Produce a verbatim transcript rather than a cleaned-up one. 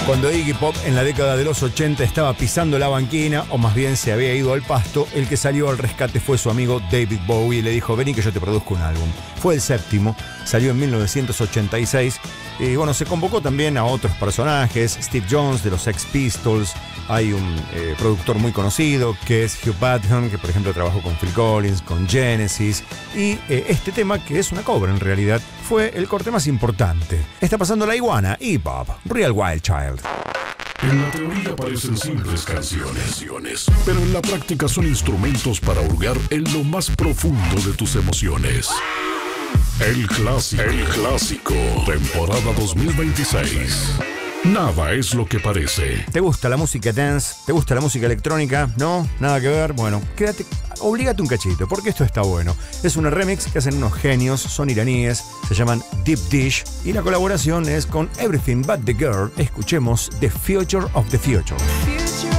Cuando Iggy Pop en la década de los ochenta estaba pisando la banquina, o más bien se había ido al pasto, el que salió al rescate fue su amigo David Bowie y le dijo: vení que yo te produzco un álbum. Fue el séptimo, salió en mil novecientos ochenta y seis y bueno, se convocó también a otros personajes, Steve Jones de los Sex Pistols, hay un eh, productor muy conocido que es Hugh Padgham, que por ejemplo trabajó con Phil Collins, con Genesis, y eh, este tema, que es una cover en realidad, fue el corte más importante. Está pasando La Iguana y Bob, Real Wild Child. En la teoría parecen simples canciones, pero en la práctica son instrumentos para hurgar en lo más profundo de tus emociones. El clásico, el clásico, temporada dos mil veintiséis. Nada es lo que parece. ¿Te gusta la música dance? ¿Te gusta la música electrónica? ¿No? ¿Nada que ver? Bueno, quédate, obligate un cachito, porque esto está bueno. Es una remix que hacen unos genios, son iraníes, se llaman Deep Dish, y la colaboración es con Everything But The Girl. Escuchemos The Future of the Future.